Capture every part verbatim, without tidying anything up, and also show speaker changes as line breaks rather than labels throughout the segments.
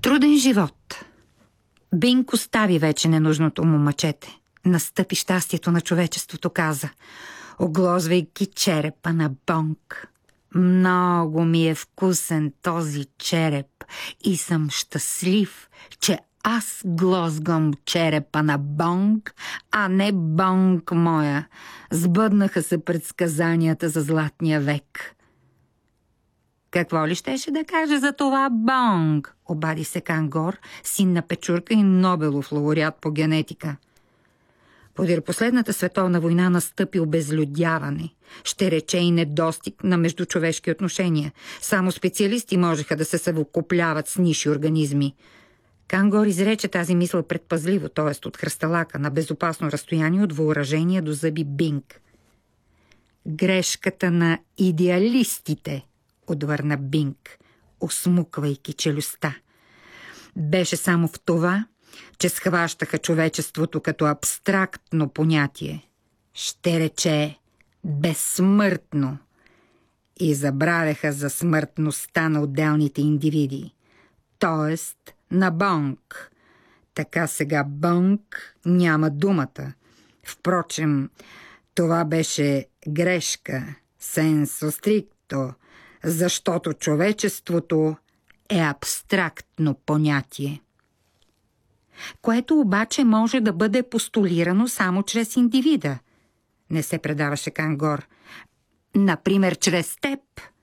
Труден живот. Бинг остави вече ненужното му мъчете. Настъпи щастието на човечеството, каза, оглозвайки черепа на Бонг. Много ми е вкусен този череп и съм щастлив, че аз глозгам черепа на Бонг, а не Бонг моя. Сбъднаха се предсказанията за златния век. Какво ли щеше да каже за това Бонг? Обади се Кангор, син на Печурка и Нобелов лауреат по генетика. Подир последната световна война настъпи обезлюдяване, ще рече и недостиг на междучовешки отношения. Само специалисти можеха да се съвокупляват с ниши организми. Кангор изрече тази мисъл предпазливо, т.е. от хръсталака, на безопасно разстояние от въоръжение до зъби Бинг. Грешката на идеалистите, отвърна Бинг, усмуквайки челюстта. Беше само в това, че схващаха човечеството като абстрактно понятие. Ще рече безсмъртно. И забравяха за смъртността на отделните индивиди. Тоест на Бонг. Така сега Бонг няма думата. Впрочем, това беше грешка, сенсо стрикто, защото човечеството е абстрактно понятие, което обаче може да бъде постулирано само чрез индивида. Не се предаваше Кангор. Например, чрез теб.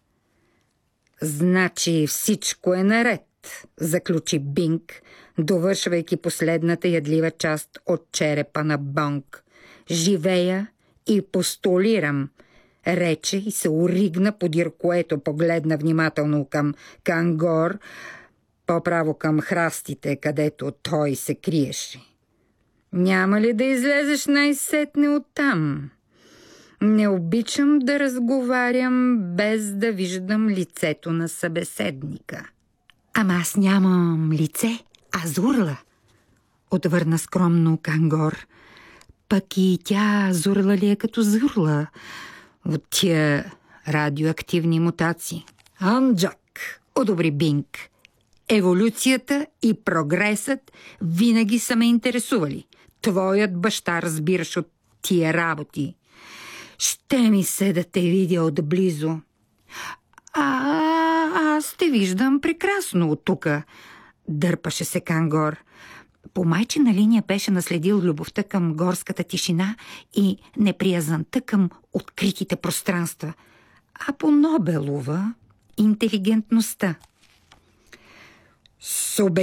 Значи всичко е наред, заключи Бинг, довършвайки последната ядлива част от черепа на Бонг. Живея и постулирам, рече и се оригна, подир което погледна внимателно към Кангор, по-право към храстите, където той се криеше. Няма ли да излезеш най-сетне оттам? Не обичам да разговарям без да виждам лицето на събеседника. Ама аз нямам лице, а зурла, отвърна скромно Кангор. Пък и тя зурла ли е като зурла от тия радиоактивни мутации? Анджак, одобри Бинг. Еволюцията и прогресът винаги са ме интересували. Твоят баща разбираш от тия работи. Ще ми се да те видя отблизо. А, аз те виждам прекрасно от тука, дърпаше се Кангор. По майчина линия беше наследил любовта към горската тишина и неприязанта към откритите пространства, а по Нобелова интелигентността. Субе